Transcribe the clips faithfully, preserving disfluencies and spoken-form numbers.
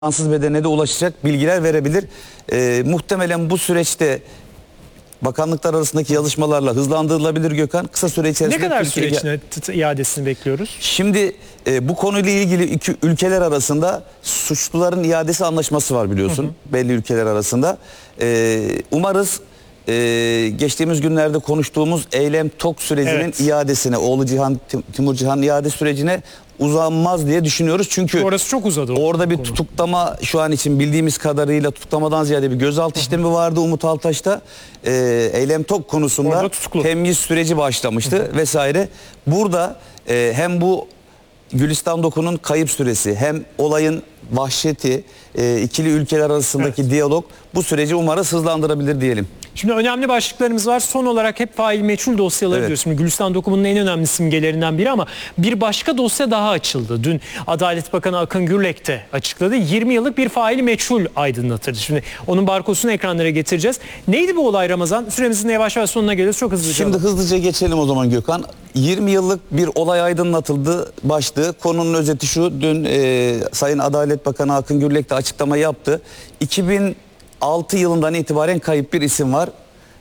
cansız bedene de ulaşacak bilgiler verebilir. Ee, muhtemelen bu süreçte bakanlıklar arasındaki yazışmalarla hızlandırılabilir Gökhan. Kısa süre içerisinde... Ne kadar Türkiye... süre içinde iadesini bekliyoruz? Şimdi e, bu konuyla ilgili iki ülkeler arasında suçluların iadesi anlaşması var biliyorsun. Hı hı. Belli ülkeler arasında. E, umarız e, geçtiğimiz günlerde konuştuğumuz Eylem Tok sürecinin evet. iadesine, oğlu Cihan, Timur Cihan iade sürecine uzanmaz diye düşünüyoruz. Çünkü orası çok uzadı. Orada bir konu. tutuklama şu an için bildiğimiz kadarıyla tutuklamadan ziyade bir gözaltı Hı-hı. işlemi vardı Umut Altaş'ta. E, Eylem Tok konusunda temyiz süreci başlamıştı Hı-hı. vesaire. Burada e, hem bu Gülistan Doku'nun kayıp süresi hem olayın vahşeti, e, ikili ülkeler arasındaki evet. diyalog bu süreci umarız hızlandırabilir diyelim. Şimdi önemli başlıklarımız var. Son olarak hep fail meçhul dosyaları evet. diyoruz. Şimdi Gülistan Doku'nun en önemli simgelerinden biri ama bir başka dosya daha açıldı. Dün Adalet Bakanı Akın Gürlek de açıkladı. yirmi yıllık bir fail meçhul aydınlatırdı. Şimdi onun barkodunu ekranlara getireceğiz. Neydi bu olay Ramazan? Süremizin de yavaş yavaş sonuna geliyoruz. Çok hızlıca. Şimdi alalım. hızlıca geçelim o zaman Gökhan. yirmi yıllık bir olay aydınlatıldı başlığı. Konunun özeti şu. Dün e, Sayın Adalet Bakanı Akın Gürlek de açıklama yaptı. iki bin altı yılından itibaren kayıp bir isim var.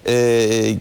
Ee,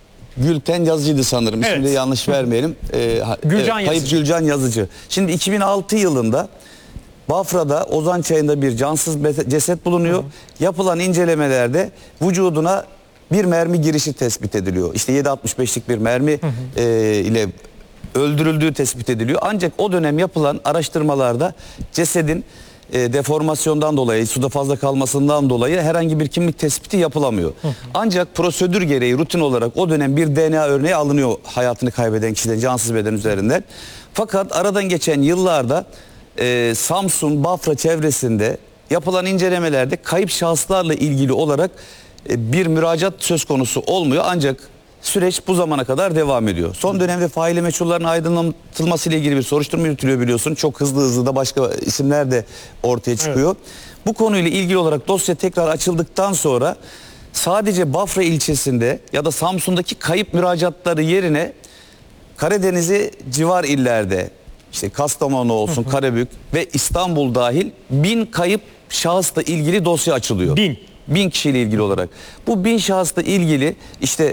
Gülten Yazıcı'ydı sanırım. Evet. İsmini yanlış vermeyelim. Ee, Gülcan evet, kayıp Yazıcı. Gülcan Yazıcı. Şimdi iki bin altı yılında Bafra'da Ozan Çayı'nda bir cansız ceset bulunuyor. Hı hı. Yapılan incelemelerde vücuduna bir mermi girişi tespit ediliyor. İşte yedi altmış beşlik bir mermi hı hı. E, ile öldürüldüğü tespit ediliyor. Ancak o dönem yapılan araştırmalarda cesedin E, deformasyondan dolayı, suda fazla kalmasından dolayı herhangi bir kimlik tespiti yapılamıyor. Hı hı. Ancak prosedür gereği rutin olarak o dönem bir D N A örneği alınıyor hayatını kaybeden kişiden, cansız beden üzerinden. Fakat aradan geçen yıllarda e, Samsun, Bafra çevresinde yapılan incelemelerde kayıp şahıslarla ilgili olarak e, bir müracaat söz konusu olmuyor. Ancak süreç bu zamana kadar devam ediyor. Son dönemde faili meçhullerin aydınlatılması ile ilgili bir soruşturma yürütülüyor biliyorsun. Çok hızlı hızlı da başka isimler de ortaya çıkıyor. Evet. Bu konuyla ilgili olarak dosya tekrar açıldıktan sonra sadece Bafra ilçesinde ya da Samsun'daki kayıp müracaatları yerine Karadeniz'i civar illerde işte Kastamonu olsun, hı hı. Karabük ve İstanbul dahil bin kayıp şahısla ilgili dosya açılıyor. Bin. Bin kişiyle ilgili olarak. Bu bin şahısla ilgili işte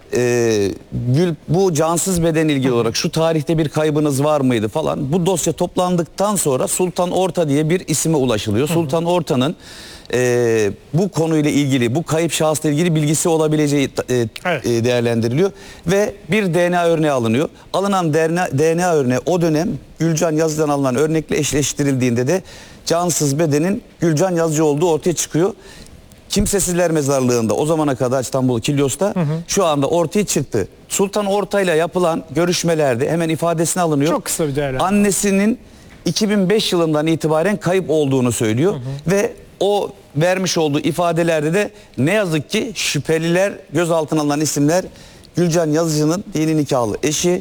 Ee, Gül, bu cansız beden ilgili olarak şu tarihte bir kaybınız var mıydı falan, bu dosya toplandıktan sonra Sultan Orta diye bir isime ulaşılıyor. Hı hı. Sultan Orta'nın e, bu konuyla ilgili, bu kayıp şahısla ilgili bilgisi olabileceği e, evet. e, değerlendiriliyor ve bir D N A örneği alınıyor. Alınan D N A örneği o dönem Gülcan Yazıcı'dan alınan örnekle eşleştirildiğinde de cansız bedenin Gülcan Yazıcı olduğu ortaya çıkıyor. Kimsesizler Mezarlığı'nda o zamana kadar İstanbul Kilyos'ta hı hı. şu anda ortaya çıktı. Sultan Orta'yla yapılan görüşmelerde hemen ifadesini alınıyor. Çok kısa bir değerlendirme. Annesinin iki bin beş yılından itibaren kayıp olduğunu söylüyor. Hı hı. Ve o vermiş olduğu ifadelerde de ne yazık ki şüpheliler, gözaltına alınan isimler Gülcan Yazıcı'nın dini nikahlı eşi,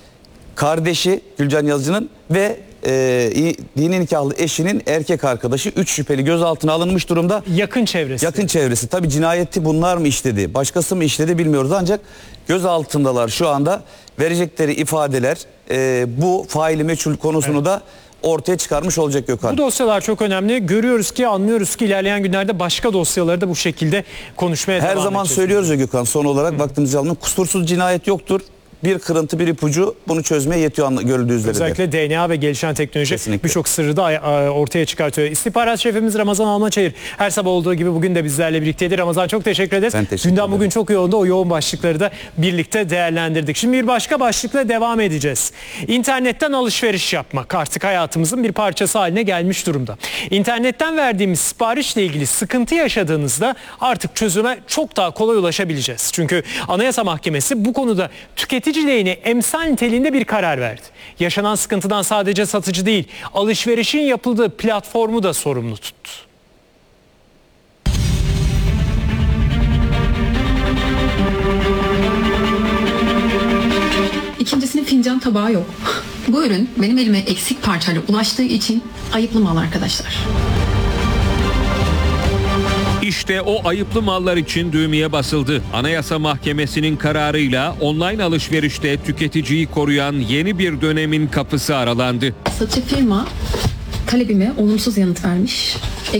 kardeşi Gülcan Yazıcı'nın ve e, dini nikahlı eşinin erkek arkadaşı, üç şüpheli gözaltına alınmış durumda. Yakın çevresi. Yakın çevresi. Tabi cinayeti bunlar mı işledi, başkası mı işledi bilmiyoruz ancak gözaltındalar şu anda. Verecekleri ifadeler e, bu faili meçhul konusunu evet. da ortaya çıkarmış olacak Gökhan. Bu dosyalar çok önemli. Görüyoruz ki, anlıyoruz ki ilerleyen günlerde başka dosyaları da bu şekilde konuşmaya Her devam edeceğiz. Her zaman söylüyoruz ya Gökhan, son olarak Hı. vaktimizi almayalım. Kusursuz cinayet yoktur. Bir kırıntı, bir ipucu bunu çözmeye yetiyor görüldüğü üzere. Özellikle D N A ve gelişen teknoloji birçok sırrı da ortaya çıkartıyor. İstihbarat şefimiz Ramazan Almaçayır her sabah olduğu gibi bugün de bizlerle birlikteydi. Ramazan, çok teşekkür ederiz. Ben teşekkür Gündem ederim. bugün çok yoğundu. O yoğun başlıkları da birlikte değerlendirdik. Şimdi bir başka başlıkla devam edeceğiz. İnternetten alışveriş yapmak artık hayatımızın bir parçası haline gelmiş durumda. İnternetten verdiğimiz siparişle ilgili sıkıntı yaşadığınızda artık çözüme çok daha kolay ulaşabileceğiz. Çünkü Anayasa Mahkemesi bu konuda tüketici lehine emsal niteliğinde bir karar verdi. Yaşanan sıkıntıdan sadece satıcı değil, alışverişin yapıldığı platformu da sorumlu tuttu. İkincisinin fincan tabağı yok. Bu ürün benim elime eksik parçayla ulaştığı için ayıplı mal arkadaşlar. İşte o ayıplı mallar için düğmeye basıldı. Anayasa Mahkemesi'nin kararıyla online alışverişte tüketiciyi koruyan yeni bir dönemin kapısı aralandı. Satıcı firma talebime olumsuz yanıt vermiş.